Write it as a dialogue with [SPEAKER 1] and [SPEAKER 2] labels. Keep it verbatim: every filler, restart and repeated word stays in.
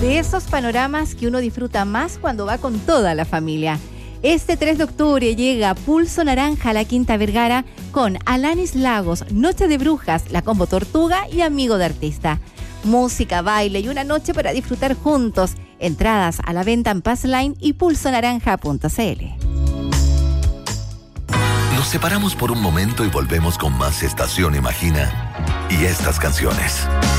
[SPEAKER 1] De esos panoramas que uno disfruta más cuando va con toda la familia. Este tres de octubre llega Pulso Naranja a la Quinta Vergara con Alanis Lagos, Noche de Brujas, La Combo Tortuga y Amigo de Artista. Música, baile y una noche para disfrutar juntos. Entradas a la venta en Passline y pulso naranja punto c l.
[SPEAKER 2] Nos separamos por un momento y volvemos con más Estación Imagina y estas canciones.